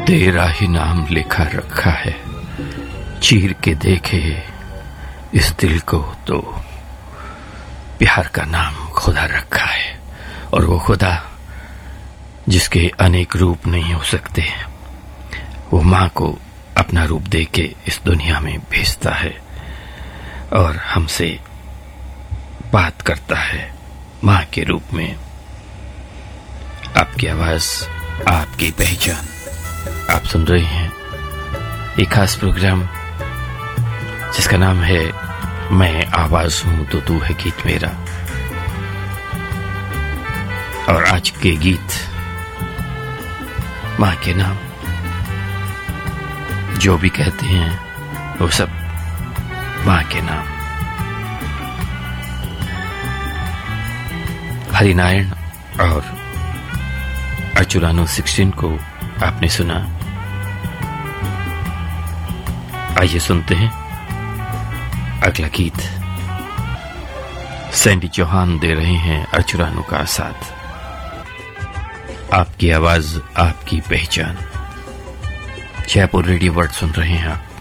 तेरा ही नाम लिखा रखा है, चीर के देखे इस दिल को तो प्यार का नाम खुदा रखा है। और वो खुदा जिसके अनेक रूप नहीं हो सकते, वो माँ को अपना रूप देके इस दुनिया में भेजता है और हमसे बात करता है माँ के रूप में। आपकी आवाज, आपकी पहचान। आप सुन रहे हैं एक खास प्रोग्राम जिसका नाम है मैं आवाज हूं तो तू है गीत मेरा। और आज के गीत माँ के नाम, जो भी कहते हैं वो सब माँ के नाम। हरिनारायण और अर्चुरानो 16 को आपने सुना। आइए सुनते हैं अगला गीत। सैंडी चौहान दे रहे हैं अर्चुरानो का साथ। आपकी आवाज, आपकी पहचान। जयपुर रेडियो वर्ड सुन रहे हैं आप।